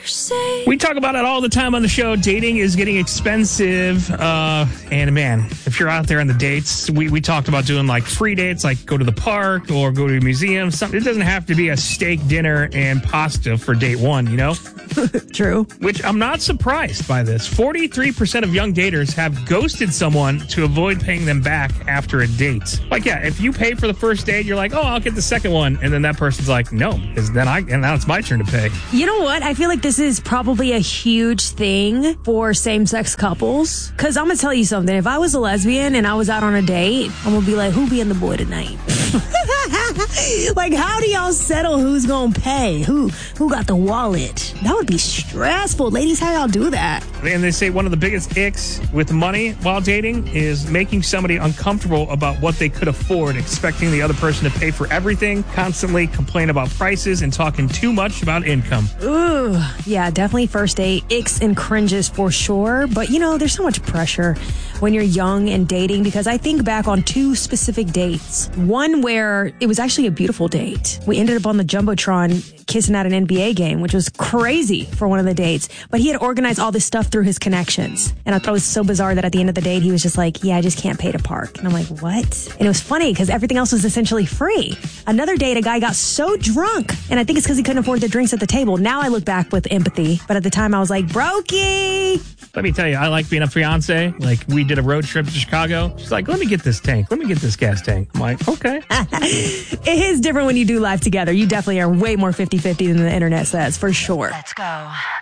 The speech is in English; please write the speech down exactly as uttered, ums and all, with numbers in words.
We talk about it all the time on the show. Dating is getting expensive. Uh, and man, if you're out there on the dates, we, we talked about doing like free dates, like go to the park or go to a museum. Something. It doesn't have to be a steak dinner and pasta for date one, you know? True. Which I'm not surprised by this. forty-three percent of young daters have ghosted someone to avoid paying them back after a date. Like, yeah, if you pay for the first date, you're like, oh, I'll get the second one. And then that person's like, no, because then I, and now it's my turn to pay. You know what? I feel like this is probably a huge thing for same-sex couples. Because I'm going to tell you something. If I was a lesbian and I was out on a date, I'm going to be like, who being the boy tonight? Like, how do y'all settle who's going to pay? Who who got the wallet? That would be stressful. Ladies, how y'all do that? And they say one of the biggest icks with money while dating is making somebody uncomfortable about what they could afford, expecting the other person to pay for everything, constantly complain about prices, and talking too much about income. Ooh, yeah, definitely first date icks and cringes for sure. But, you know, there's so much pressure when you're young and dating, because I think back on two specific dates. One where it was actually a beautiful date. We ended up on the Jumbotron kissing at an N B A game, which was crazy for one of the dates. But he had organized all this stuff through his connections. And I thought it was so bizarre that at the end of the date, he was just like, yeah, I just can't pay to park. And I'm like, what? And it was funny because everything else was essentially free. Another date, a guy got so drunk. And I think it's because he couldn't afford the drinks at the table. Now I look back with empathy. But at the time, I was like, brokey. Let me tell you, I like being a fiance. Like, we did a road trip to Chicago. She's like, let me get this tank. Let me get this gas tank. I'm like, okay. It is different when you do life together. You definitely are way more fifty-fifty than the internet says, for sure. Let's go.